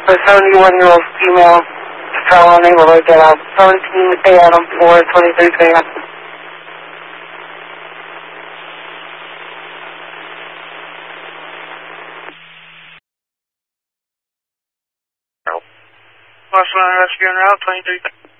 A 71-year-old female fell on neighborhood at 17 a.m. or 23 p.m. Barcelona Rescue en route 23.